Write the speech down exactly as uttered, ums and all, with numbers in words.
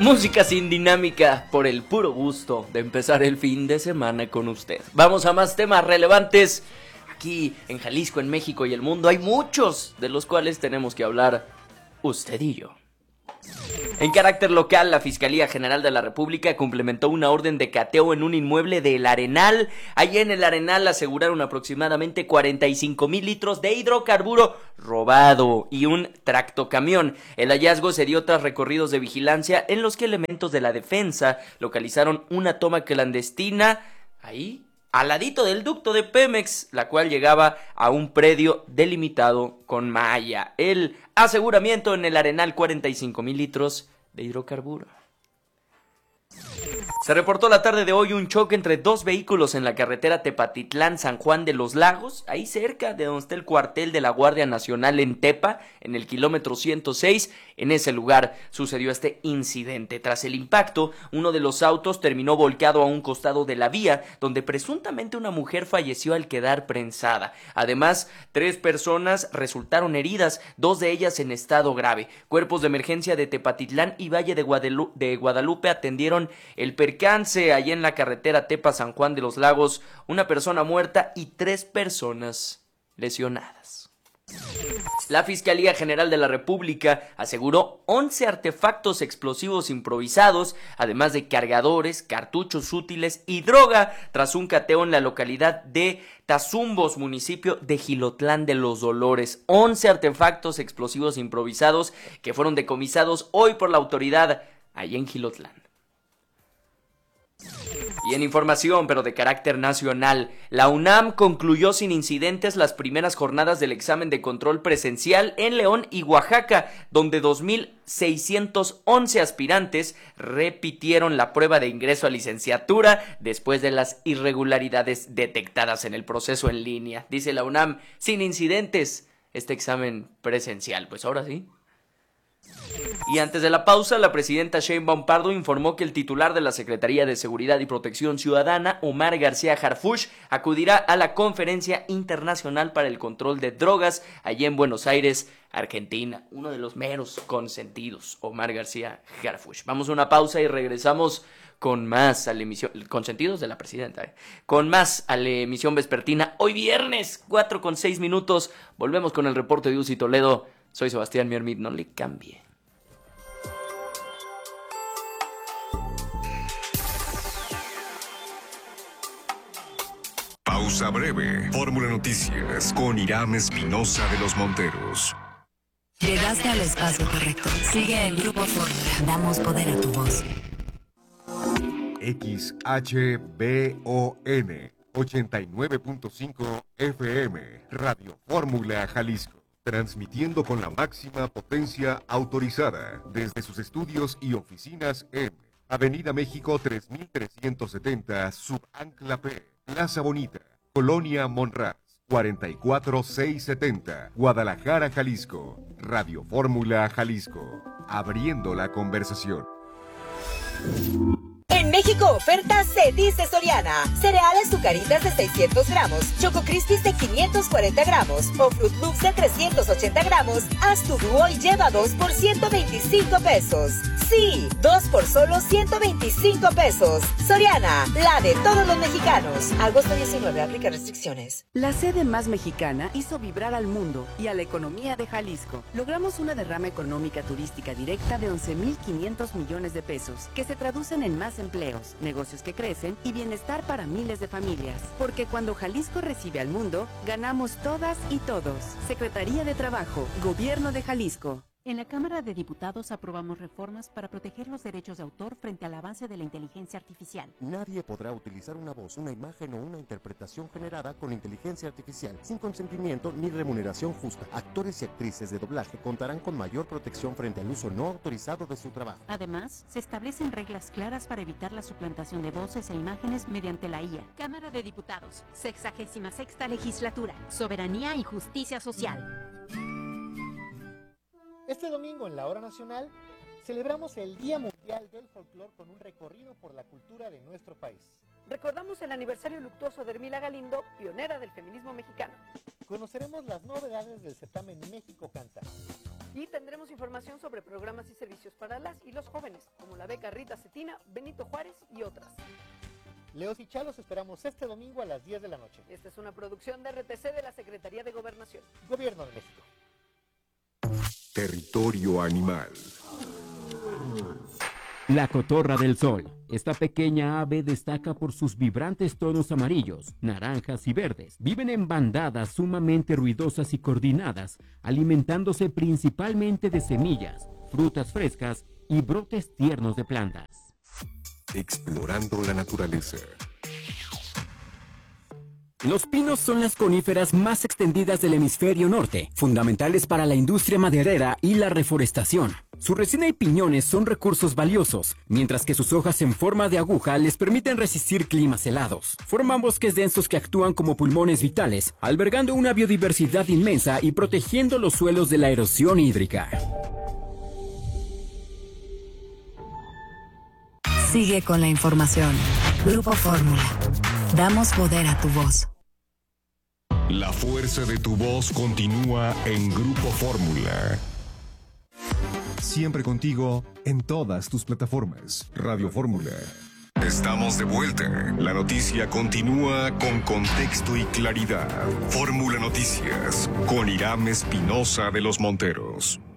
Música sin dinámica por el puro gusto de empezar el fin de semana con usted. Vamos a más temas relevantes. Aquí en Jalisco, en México y el mundo hay muchos de los cuales tenemos que hablar usted y yo. En carácter local, la Fiscalía General de la República complementó una orden de cateo en un inmueble del Arenal. Allí en el Arenal aseguraron aproximadamente cuarenta y cinco mil litros de hidrocarburo robado y un tractocamión. El hallazgo se dio tras recorridos de vigilancia en los que elementos de la defensa localizaron una toma clandestina ahí, al ladito del ducto de Pemex, la cual llegaba a un predio delimitado con malla. El aseguramiento en el Arenal, cuarenta y cinco mil litros de hidrocarburo. Se reportó la tarde de hoy un choque entre dos vehículos en la carretera Tepatitlán-San Juan de los Lagos, ahí cerca de donde está el cuartel de la Guardia Nacional en Tepa, en el kilómetro ciento seis. En ese lugar sucedió este incidente. Tras el impacto, uno de los autos terminó volcado a un costado de la vía, donde presuntamente una mujer falleció al quedar prensada. Además, tres personas resultaron heridas, dos de ellas en estado grave. Cuerpos de emergencia de Tepatitlán y Valle de Guadalupe, de Guadalupe atendieron el percance allí en la carretera Tepa-San Juan de los Lagos. Una persona muerta y tres personas lesionadas. La Fiscalía General de la República aseguró once artefactos explosivos improvisados, además de cargadores, cartuchos útiles y droga, tras un cateo en la localidad de Tazumbos, municipio de Jilotlán de los Dolores. once artefactos explosivos improvisados que fueron decomisados hoy por la autoridad allá en Jilotlán. Y en información, pero de carácter nacional, la UNAM concluyó sin incidentes las primeras jornadas del examen de control presencial en León y Oaxaca, donde dos mil seiscientos once aspirantes repitieron la prueba de ingreso a licenciatura después de las irregularidades detectadas en el proceso en línea. Dice la UNAM, sin incidentes este examen presencial. Pues ahora sí. Y antes de la pausa, la presidenta Sheinbaum Pardo informó que el titular de la Secretaría de Seguridad y Protección Ciudadana, Omar García Harfuch, acudirá a la Conferencia Internacional para el Control de Drogas allí en Buenos Aires, Argentina. Uno de los meros consentidos, Omar García Harfuch. Vamos a una pausa y regresamos con más a la emisión, consentidos de la presidenta, ¿eh? con más a la emisión vespertina. Hoy viernes, cuatro con seis minutos. Volvemos con el reporte de U C I Toledo. Soy Sebastián Miermit, no le cambie. Pausa breve. Fórmula Noticias con Irán Espinosa de los Monteros. Llegaste al espacio correcto. Sigue el Grupo Fórmula. Damos poder a tu voz. X H B O N ochenta y nueve punto cinco F M Radio Fórmula Jalisco. Transmitiendo con la máxima potencia autorizada desde sus estudios y oficinas en Avenida México tres mil trescientos setenta, Subancla P, Plaza Bonita, Colonia Monraz, cuarenta y cuatro mil seiscientos setenta, Guadalajara, Jalisco. Radio Fórmula Jalisco, abriendo la conversación. En México oferta se dice Soriana. Cereales Zucaritas de seiscientos gramos, Choco Crispies de quinientos cuarenta gramos o Fruit Loops de trescientos ochenta gramos. Haz tu dúo y lleva dos por ciento veinticinco pesos. Sí, dos por solo ciento veinticinco pesos. Soriana, la de todos los mexicanos. Agosto diecinueve, aplica restricciones. La sede más mexicana hizo vibrar al mundo y a la economía de Jalisco. Logramos una derrama económica turística directa de once mil quinientos millones de pesos, que se traducen en más empleos, negocios que crecen y bienestar para miles de familias. Porque cuando Jalisco recibe al mundo, ganamos todas y todos. Secretaría de Trabajo, Gobierno de Jalisco. En la Cámara de Diputados aprobamos reformas para proteger los derechos de autor frente al avance de la inteligencia artificial. Nadie podrá utilizar una voz, una imagen o una interpretación generada con inteligencia artificial sin consentimiento ni remuneración justa. Actores y actrices de doblaje contarán con mayor protección frente al uso no autorizado de su trabajo. Además, se establecen reglas claras para evitar la suplantación de voces e imágenes mediante la I A. Cámara de Diputados, sexagésima sexta legislatura, soberanía y justicia social. Este domingo en la Hora Nacional celebramos el Día Mundial del Folclor con un recorrido por la cultura de nuestro país. Recordamos el aniversario luctuoso de Hermila Galindo, pionera del feminismo mexicano. Conoceremos las novedades del certamen México Canta. Y tendremos información sobre programas y servicios para las y los jóvenes, como la beca Rita Cetina, Benito Juárez y otras. Leos y Chá los esperamos este domingo a las diez de la noche. Esta es una producción de R T C de la Secretaría de Gobernación. Gobierno de México. Territorio animal. La cotorra del sol. Esta pequeña ave destaca por sus vibrantes tonos amarillos, naranjas y verdes. Viven en bandadas sumamente ruidosas y coordinadas, alimentándose principalmente de semillas, frutas frescas y brotes tiernos de plantas. Explorando la naturaleza. Los pinos son las coníferas más extendidas del hemisferio norte, fundamentales para la industria maderera y la reforestación. Su resina y piñones son recursos valiosos, mientras que sus hojas en forma de aguja les permiten resistir climas helados. Forman bosques densos que actúan como pulmones vitales, albergando una biodiversidad inmensa y protegiendo los suelos de la erosión hídrica. Sigue con la información. Grupo Fórmula. Damos poder a tu voz. La fuerza de tu voz continúa en Grupo Fórmula. Siempre contigo en todas tus plataformas. Radio Fórmula. Estamos de vuelta. La noticia continúa con contexto y claridad. Fórmula Noticias con Irán Espinosa de los Monteros.